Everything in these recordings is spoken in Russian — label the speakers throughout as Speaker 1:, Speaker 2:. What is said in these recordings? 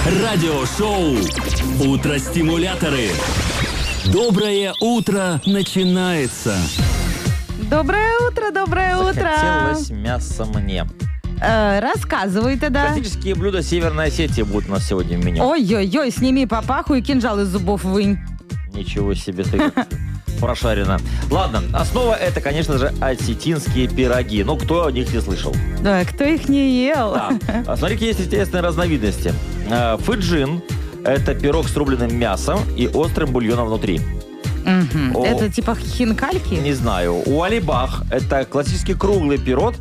Speaker 1: Радиошоу «Утро-стимуляторы». Доброе утро начинается.
Speaker 2: Доброе утро, доброе утро.
Speaker 3: Захотелось мяса мне.
Speaker 2: Рассказывай тогда.
Speaker 3: Классические блюда Северной Осетии будут у нас сегодня в меню.
Speaker 2: Ой-ой-ой, сними папаху и кинжал из зубов вынь.
Speaker 3: Ничего себе ты прошарено. Ладно, основа это, конечно же, осетинские пироги. Ну, кто о них не слышал?
Speaker 2: Да, кто их не ел?
Speaker 3: Да. Смотри, какие есть интересные разновидности. Фыджин – это пирог с рубленым мясом и острым бульоном внутри.
Speaker 2: Мгм. Это типа хинкальки?
Speaker 3: Не знаю. У алибах это классический круглый пирог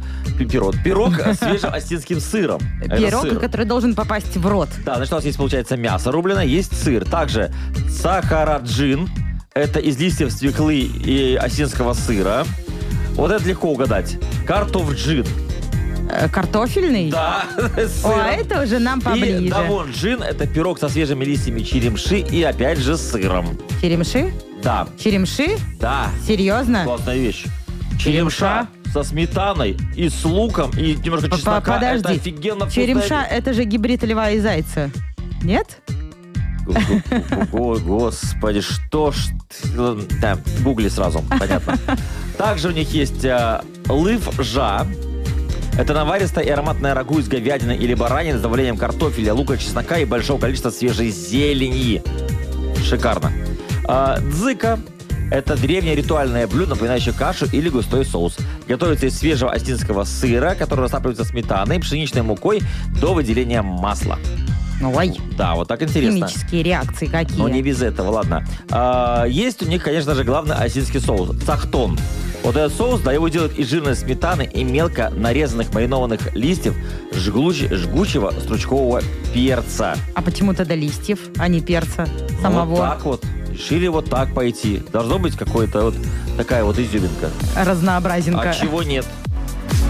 Speaker 3: с свежим осетинским сыром. Это
Speaker 2: Пирог,
Speaker 3: сыр.
Speaker 2: который должен попасть в рот.
Speaker 3: Да, значит, у нас есть, получается, мясо рубленое, есть сыр. Также сахараджин – это из листьев свеклы и осетинского сыра. Вот это легко угадать. Картофджин.
Speaker 2: Картофельный?
Speaker 3: Да, с
Speaker 2: О,
Speaker 3: сыром.
Speaker 2: а это уже нам поближе.
Speaker 3: И давонджин – это пирог со свежими листьями черемши и опять же с сыром.
Speaker 2: Черемши?
Speaker 3: Да,
Speaker 2: Черемши?
Speaker 3: да.
Speaker 2: Серьезно?
Speaker 3: Классная вещь.
Speaker 2: Черемша?
Speaker 3: Со сметаной и с луком и немножко чеснока.
Speaker 2: Подожди.
Speaker 3: Это офигенно вкусная
Speaker 2: Черемша
Speaker 3: вещь.
Speaker 2: это же гибрид льва и зайца. Нет?
Speaker 3: Ой, господи, что ж... Да, гугли сразу, понятно. Также у них есть лывжа. Это наваристое и ароматное рагу из говядины или баранины с добавлением картофеля, лука, чеснока и большого количества свежей зелени. Шикарно. Дзыка. Это древнее ритуальное блюдо, напоминающее кашу или густой соус. Готовится из свежего осетинского сыра, который растапливается сметаной, пшеничной мукой до выделения масла.
Speaker 2: Ой,
Speaker 3: Да, вот так интересно.
Speaker 2: химические реакции какие.
Speaker 3: Но не без этого, ладно. Есть у них, конечно же, главный осетинский соус. Цахтон. Вот этот соус, да, его делают из жирной сметаны и мелко нарезанных маринованных листьев жгучего стручкового перца.
Speaker 2: А почему тогда листьев, а не перца самого?
Speaker 3: Вот так вот. Решили вот так пойти. Должно быть какая-то вот такая вот изюминка.
Speaker 2: Разнообразинка.
Speaker 3: А чего нет?